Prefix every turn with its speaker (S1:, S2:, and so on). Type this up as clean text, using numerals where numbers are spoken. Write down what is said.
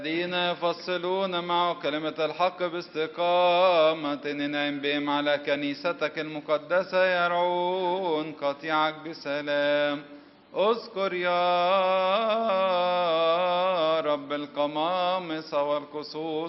S1: الذين يفصلون معه كلمة الحق باستقامة ننعم بهم على كنيستك المقدسة يرعون قطيعك بسلام. اذكر يا رب القمامس والقصوص